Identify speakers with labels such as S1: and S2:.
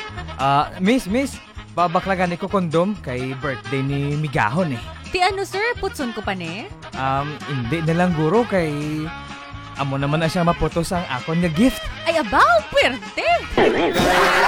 S1: Miss, babaklagan ko kondom kay birthday ni Migahon eh.
S2: Ti ano sir, putson ko pa ni?
S1: Hindi na lang guro kay amo naman na siya maputos ang akon nga gift.
S2: Ay abaw, pwerte!